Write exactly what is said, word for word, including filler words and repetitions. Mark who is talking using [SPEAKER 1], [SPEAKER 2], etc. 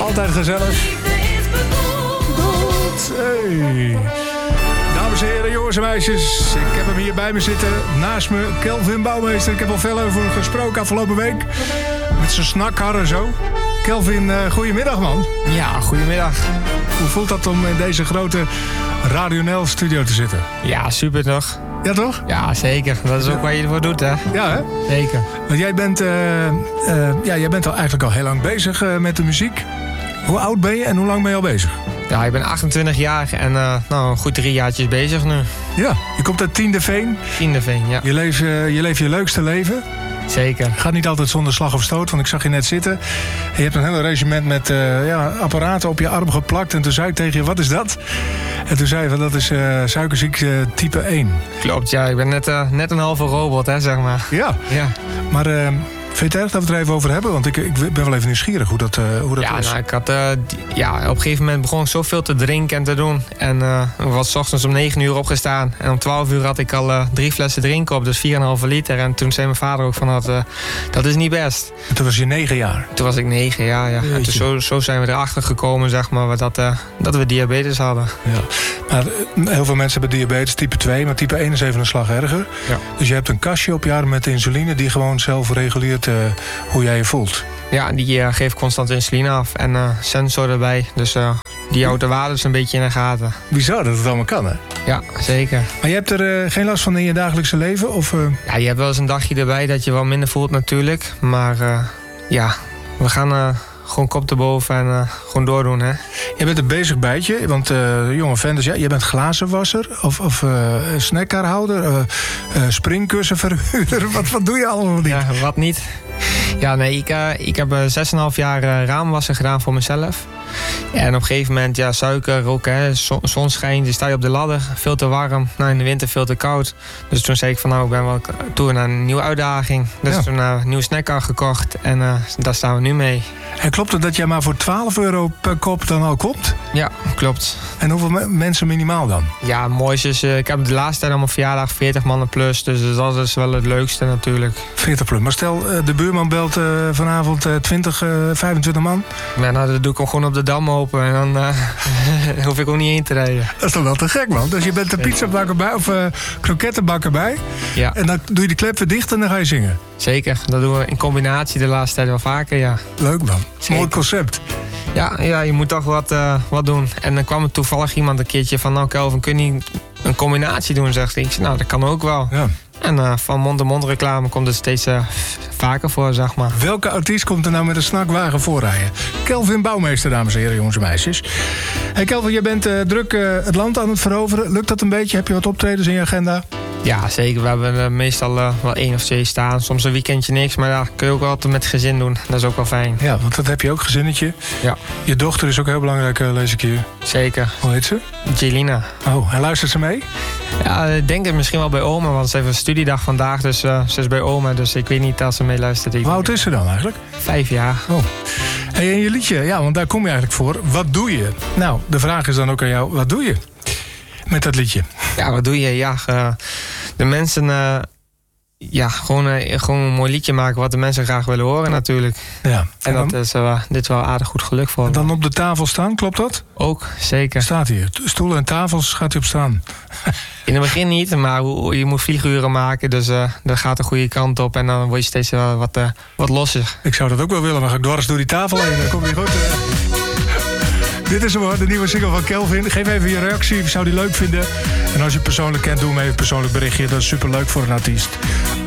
[SPEAKER 1] Altijd gezellig. Hey. Dames en heren, jongens en meisjes. Ik heb hem hier bij me zitten. Naast me, Kelvin Bouwmeester. Ik heb al veel over gesproken afgelopen week. Met zijn snakharren zo. Kelvin, uh, goedemiddag man.
[SPEAKER 2] Ja, goedemiddag.
[SPEAKER 1] Hoe voelt dat om in deze grote Radio N L studio te zitten?
[SPEAKER 2] Ja, super toch?
[SPEAKER 1] Ja, toch?
[SPEAKER 2] Ja, zeker. Dat is ook wat je ervoor doet, hè?
[SPEAKER 1] Ja, hè?
[SPEAKER 2] Zeker.
[SPEAKER 1] Want jij bent, uh, uh, ja, jij bent al eigenlijk al heel lang bezig uh, met de muziek. Hoe oud ben je en hoe lang ben je al bezig?
[SPEAKER 2] Ja, ik ben achtentwintig jaar en uh, nou, goed drie jaartjes bezig nu.
[SPEAKER 1] Ja, je komt uit Tiendeveen.
[SPEAKER 2] Tiendeveen, ja.
[SPEAKER 1] Je leeft, uh, je leeft je leukste leven.
[SPEAKER 2] Zeker.
[SPEAKER 1] Gaat niet altijd zonder slag of stoot, want ik zag je net zitten. En je hebt een hele regiment met uh, ja, apparaten op je arm geplakt. En toen zei ik tegen je, wat is dat? En toen zei je, van, dat is uh, suikerziekte type één.
[SPEAKER 2] Klopt, ja. Ik ben net, uh, net een halve robot, hè, zeg maar.
[SPEAKER 1] Ja,
[SPEAKER 2] ja.
[SPEAKER 1] Maar uh, vind je het erg dat we het er even over hebben? Want ik, ik ben wel even nieuwsgierig hoe dat, uh, hoe dat
[SPEAKER 2] ja,
[SPEAKER 1] is.
[SPEAKER 2] Nou, ik had, uh, die, ja, op een gegeven moment begon ik zoveel te drinken en te doen. En uh, ik was 's ochtends om negen uur opgestaan. En om twaalf uur had ik al uh, drie flessen drinken op, dus vier komma vijf liter. En toen zei mijn vader ook van, dat, uh, dat is niet best.
[SPEAKER 1] En toen was je negen jaar?
[SPEAKER 2] Toen was ik negen, ja. ja. En toen zo, zo zijn we erachter gekomen, zeg maar, dat, uh, dat we diabetes hadden.
[SPEAKER 1] Ja. Maar uh, heel veel mensen hebben diabetes type twee, maar type één is even een slag erger.
[SPEAKER 2] Ja.
[SPEAKER 1] Dus je hebt een kastje op je arm met insuline die gewoon zelf reguleert uh, hoe jij je voelt.
[SPEAKER 2] Ja, die uh, geeft constant insuline af en uh, sensor erbij. Dus uh, die houdt de waardes een beetje in de gaten.
[SPEAKER 1] Bizar dat het allemaal kan, hè?
[SPEAKER 2] Ja, zeker.
[SPEAKER 1] Maar je hebt er uh, geen last van in je dagelijkse leven? Of, uh...
[SPEAKER 2] Ja, je hebt wel eens een dagje erbij dat je wel minder voelt natuurlijk. Maar uh, ja, we gaan uh, gewoon kop erboven en uh, gewoon doordoen, hè.
[SPEAKER 1] Je bent een bezig bijtje, want uh, jonge vendors, ja, je bent glazenwasser of, of uh, snackkarhouder, uh, uh, springkussenverhuurder. wat, wat doe je allemaal niet?
[SPEAKER 2] Ja, wat niet? Ja, nee, ik, uh, ik heb uh, zes komma vijf jaar uh, raamwassen gedaan voor mezelf. En op een gegeven moment, ja, suiker ook, hè, zon, zonschijn, die sta je op de ladder, veel te warm. Nou, in de winter veel te koud. Dus toen zei ik van, nou, ik ben wel toe naar een nieuwe uitdaging. Dus
[SPEAKER 1] ja.
[SPEAKER 2] toen uh, een nieuwe snackcar gekocht en uh, daar staan we nu mee.
[SPEAKER 1] En klopt het dat jij maar voor twaalf euro per kop dan al komt?
[SPEAKER 2] Ja, klopt.
[SPEAKER 1] En hoeveel me- mensen minimaal dan?
[SPEAKER 2] Ja, mooistjes. Uh, ik heb de laatste tijd aan mijn verjaardag veertig mannen plus. Dus dat is wel het leukste natuurlijk.
[SPEAKER 1] veertig plus. Maar stel, uh, de buurman belt uh, vanavond uh, twintig, uh, vijfentwintig man.
[SPEAKER 2] Ja, nou, dan doe ik hem gewoon op de dam open. En dan uh, hoef ik ook niet heen te rijden.
[SPEAKER 1] Dat is toch wel te gek, man. Dus je bent de pizzabakker bij of uh, krokettenbakker bij.
[SPEAKER 2] Ja.
[SPEAKER 1] En dan doe je de klep weer dicht en dan ga je zingen.
[SPEAKER 2] Zeker, dat doen we in combinatie de laatste tijd wel vaker, ja.
[SPEAKER 1] Leuk, man.
[SPEAKER 2] Zeker.
[SPEAKER 1] Mooi concept.
[SPEAKER 2] Ja, ja, je moet toch wat, uh, wat doen. En dan kwam er toevallig iemand een keertje van... nou, Kelvin, kun je niet een combinatie doen, zegt hij. Ik zei, nou, dat kan ook wel.
[SPEAKER 1] Ja.
[SPEAKER 2] En uh, van mond-to-mond reclame komt het steeds uh, vaker voor, zeg maar.
[SPEAKER 1] Welke artiest komt er nou met een snakwagen voorrijden? Kelvin Bouwmeester, dames en heren, jongens en meisjes. Hey Kelvin, je bent uh, druk uh, het land aan het veroveren. Lukt dat een beetje? Heb je wat optredens in je agenda?
[SPEAKER 2] Ja, zeker. We hebben uh, meestal uh, wel één of twee staan. Soms een weekendje niks, maar ja, kun je ook wel altijd met gezin doen. Dat is ook wel fijn.
[SPEAKER 1] Ja, want dat heb je ook, gezinnetje.
[SPEAKER 2] Ja.
[SPEAKER 1] Je dochter is ook heel belangrijk, uh, lees ik hier.
[SPEAKER 2] Zeker.
[SPEAKER 1] Hoe heet ze?
[SPEAKER 2] Jelina.
[SPEAKER 1] Oh, en luistert ze mee?
[SPEAKER 2] Ja, ik denk het misschien wel bij oma, want ze heeft een studiedag vandaag. Dus uh, ze is bij oma, dus ik weet niet als ze meeluistert.
[SPEAKER 1] Hoe oud is ze dan eigenlijk?
[SPEAKER 2] Vijf jaar.
[SPEAKER 1] Oh. Hey, en je liedje, ja, want daar kom je eigenlijk voor. Wat doe je? Nou, de vraag is dan ook aan jou, wat doe je met dat liedje?
[SPEAKER 2] Ja, wat doe je? Ja, uh, de mensen... Uh, ja, gewoon, uh, gewoon een mooi liedje maken wat de mensen graag willen horen natuurlijk.
[SPEAKER 1] Ja.
[SPEAKER 2] En, en dat is uh, dit wel aardig goed gelukt voor.
[SPEAKER 1] En dan op de tafel staan, klopt dat?
[SPEAKER 2] Ook, zeker.
[SPEAKER 1] Staat hier. Stoelen en tafels gaat hij op staan.
[SPEAKER 2] In het begin niet, maar je moet vlieguren maken. Dus uh, dat gaat de goede kant op. En dan word je steeds uh, wat, uh, wat losser.
[SPEAKER 1] Ik zou dat ook wel willen, maar ga ik dwars door die tafel heen. Dan kom je goed. Uh... Dit is hem hoor, de nieuwe single van Kelvin. Geef even je reactie, zou die leuk vinden. En als je het persoonlijk kent, doe me even een persoonlijk berichtje. Dat is superleuk voor een artiest.